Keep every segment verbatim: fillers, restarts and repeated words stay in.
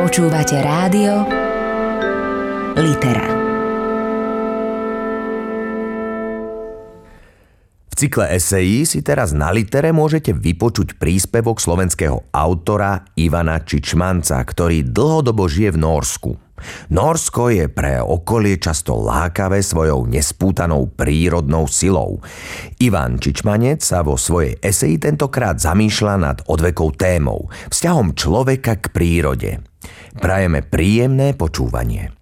Počúvate rádio Litera. V cykle esejí si teraz na Litere môžete vypočuť príspevok slovenského autora Ivana Čičmanca, ktorý dlhodobo žije v Nórsku. Nórsko je pre okolie často lákavé svojou nespútanou prírodnou silou. Ivan Čičmanec sa vo svojej eseji tentokrát zamýšľa nad odvekou témou, vzťahom človeka k prírode. Prajeme príjemné počúvanie.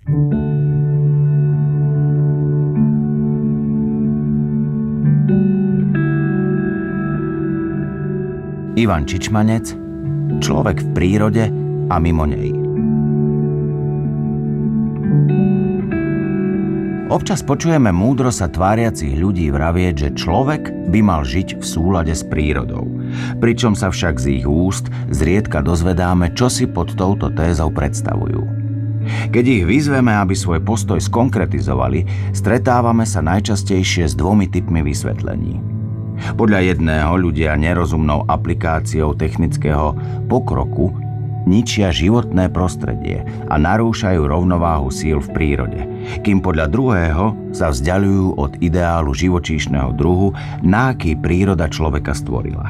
Ivan Čičmanec, človek v prírode a mimo nej. Občas počujeme múdro sa tváriacich ľudí vravieť, že človek by mal žiť v súlade s prírodou. Pričom sa však z ich úst zriedka dozvedáme, čo si pod touto tézou predstavujú. Keď ich vyzveme, aby svoj postoj skonkretizovali, stretávame sa najčastejšie s dvomi typmi vysvetlení. Podľa jedného ľudia nerozumnou aplikáciou technického pokroku ničia životné prostredie a narúšajú rovnováhu síl v prírode, kým podľa druhého sa vzdialujú od ideálu živočíšneho druhu, na aký príroda človeka stvorila.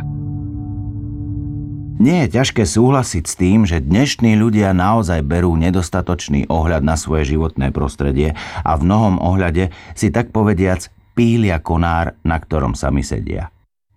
Nie je ťažké súhlasiť s tým, že dnešní ľudia naozaj berú nedostatočný ohľad na svoje životné prostredie a v mnohom ohľade si tak povediac pília konár, na ktorom sami sedia.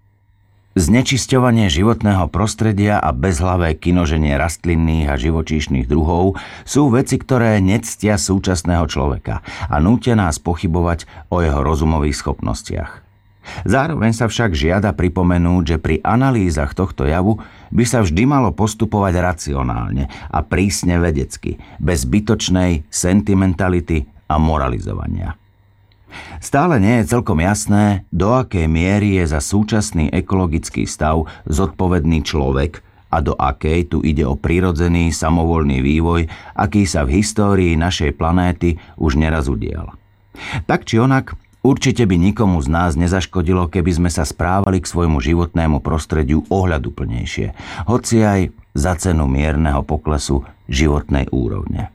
Znečisťovanie životného prostredia a bezhlavé kinoženie rastlinných a živočíšnych druhov sú veci, ktoré nectia súčasného človeka a nútia nás pochybovať o jeho rozumových schopnostiach. Zároveň sa však žiada pripomenúť, že pri analýzach tohto javu by sa vždy malo postupovať racionálne a prísne vedecky, bez zbytočnej sentimentality a moralizovania. Stále nie je celkom jasné, do akej miery je za súčasný ekologický stav zodpovedný človek a do akej tu ide o prirodzený samovoľný vývoj, aký sa v histórii našej planéty už neraz udial. Tak či onak, určite by nikomu z nás nezaškodilo, keby sme sa správali k svojmu životnému prostrediu ohľaduplnejšie, hoci aj za cenu mierneho poklesu životnej úrovne.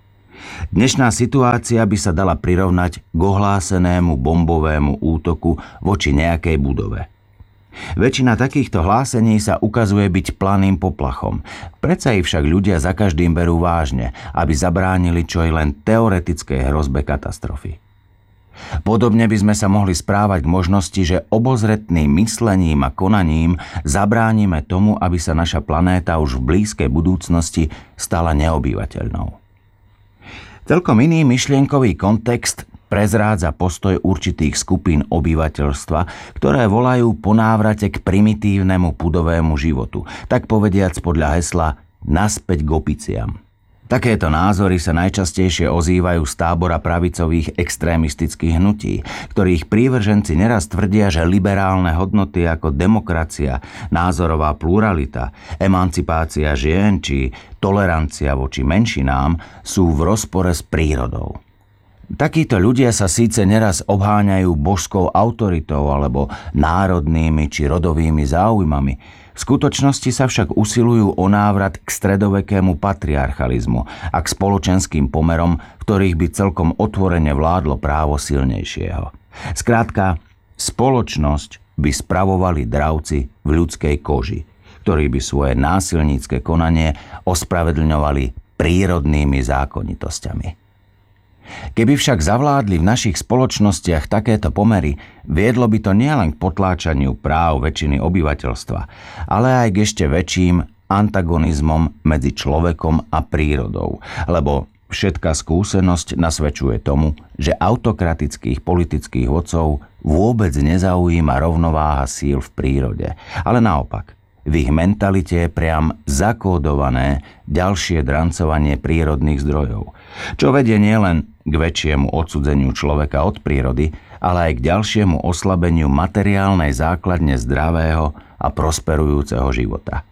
Dnešná situácia by sa dala prirovnať k ohlásenému bombovému útoku voči nejakej budove. Väčšina takýchto hlásení sa ukazuje byť planým poplachom. Predsa ich však ľudia za každým berú vážne, aby zabránili čo i len teoretickej hrozbe katastrofy. Podobne by sme sa mohli správať k možnosti, že obozretným myslením a konaním zabránime tomu, aby sa naša planéta už v blízkej budúcnosti stala neobývateľnou. Celkom iný myšlienkový kontext prezrádza postoj určitých skupín obyvateľstva, ktoré volajú po návrate k primitívnemu pudovému životu, tak povediac podľa hesla naspäť k opiciam. Takéto názory sa najčastejšie ozývajú z tábora pravicových extrémistických hnutí, ktorých prívrženci neraz tvrdia, že liberálne hodnoty ako demokracia, názorová pluralita, emancipácia žien či tolerancia voči menšinám sú v rozpore s prírodou. Takíto ľudia sa síce neraz obháňajú božskou autoritou alebo národnými či rodovými záujmami, v skutočnosti sa však usilujú o návrat k stredovekému patriarchalizmu a k spoločenským pomerom, v ktorých by celkom otvorene vládlo právo silnejšieho. Skrátka, spoločnosť by spravovali dravci v ľudskej koži, ktorí by svoje násilnícke konanie ospravedlňovali prírodnými zákonitosťami. Keby však zavládli v našich spoločnostiach takéto pomery, viedlo by to nielen k potláčaniu práv väčšiny obyvateľstva, ale aj k ešte väčším antagonizmom medzi človekom a prírodou, lebo všetká skúsenosť nasvedčuje tomu, že autokratických politických vodcov vôbec nezaujíma rovnováha síl v prírode, ale naopak. V ich mentalite je priam zakódované ďalšie drancovanie prírodných zdrojov, čo vedie nielen k väčšiemu odsudzeniu človeka od prírody, ale aj k ďalšiemu oslabeniu materiálnej základne zdravého a prosperujúceho života.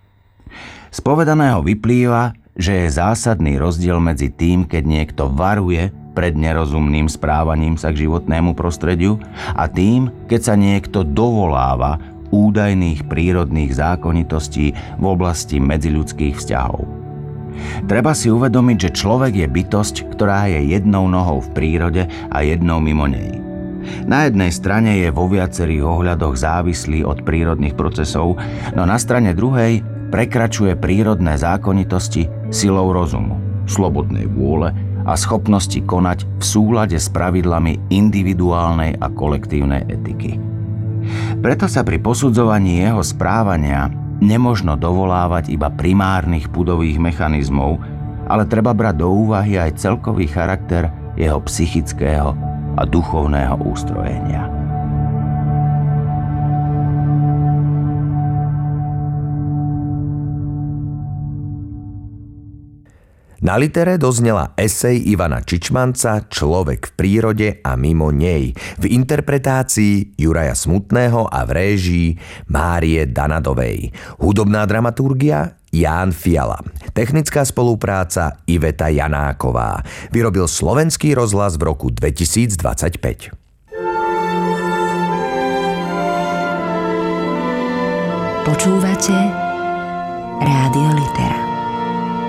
Z povedaného vyplýva, že je zásadný rozdiel medzi tým, keď niekto varuje pred nerozumným správaním sa k životnému prostrediu a tým, keď sa niekto dovoláva údajných prírodných zákonitostí v oblasti medziľudských vzťahov. Treba si uvedomiť, že človek je bytosť, ktorá je jednou nohou v prírode a jednou mimo nej. Na jednej strane je vo viacerých ohľadoch závislý od prírodných procesov, no na strane druhej prekračuje prírodné zákonitosti silou rozumu, slobodnej vôle a schopnosti konať v súlade s pravidlami individuálnej a kolektívnej etiky. Preto sa pri posudzovaní jeho správania nemožno dovolávať iba primárnych pudových mechanizmov, ale treba brať do úvahy aj celkový charakter jeho psychického a duchovného ústrojenia. Na litere doznela esej Ivana Čičmanca Človek v prírode a mimo nej v interpretácii Juraja Smutného a v réžii Márie Danadovej. Hudobná dramaturgia Ján Fiala. Technická spolupráca Iveta Janáková. Vyrobil Slovenský rozhlas v roku dvetisícdvadsaťpäť. Počúvate Rádio Litera.